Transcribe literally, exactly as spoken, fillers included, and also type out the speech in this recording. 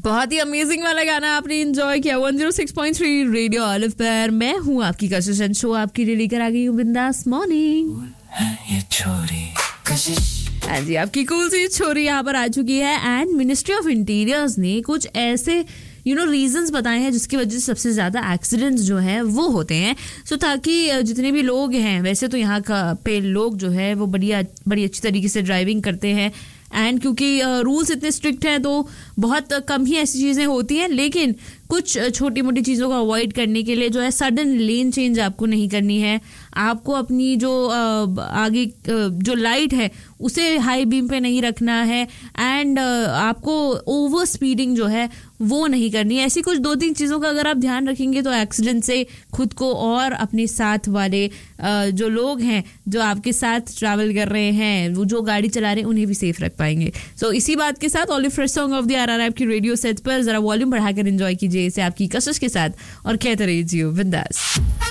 बहुत ही अमेजिंग वाला गाना आपने एंजॉय किया। One zero six point three radio olive पर मैं हूँ आपकी कशिश एंड शो आपकी लिए लेकर आ गई हूँ बिंदास मॉर्निंग। हाँ जी, आपकी कूल सी छोरी यहाँ पर आ चुकी है एंड मिनिस्ट्री ऑफ इंटीरियर्स ने कुछ ऐसे यू नो रीजंस बताए हैं जिसकी वजह से सबसे ज़्यादा एक्सीडेंट्स जो हैं वो होते हैं। सो so, ताकि जितने भी लोग हैं, वैसे तो यहाँ का पे लोग जो है वो बढ़िया बड़ी अच्छी तरीके से ड्राइविंग करते हैं एंड क्योंकि रूल्स इतने स्ट्रिक्ट हैं तो बहुत कम ही ऐसी चीज़ें होती हैं, लेकिन कुछ छोटी मोटी चीज़ों को अवॉइड करने के लिए जो है सडन लेन चेंज आपको नहीं करनी है। आपको अपनी जो आगे जो लाइट है उसे हाई बीम पे नहीं रखना है एंड आपको ओवर स्पीडिंग जो है वो नहीं करनी है। ऐसी कुछ दो तीन चीज़ों का अगर आप ध्यान रखेंगे तो एक्सीडेंट से खुद को और अपने साथ वाले जो लोग हैं जो आपके साथ ट्रैवल कर रहे हैं, वो जो गाड़ी चला रहे हैं, उन्हें भी सेफ रख पाएंगे। सो so, इसी बात के साथ olive fresh song of the are आपकी रेडियो सेट पर जरा वॉल्यूम बढ़ाकर एंजॉय कीजिए इसे आपकी कशिश के साथ और कहते रहिए जियो बिंदास।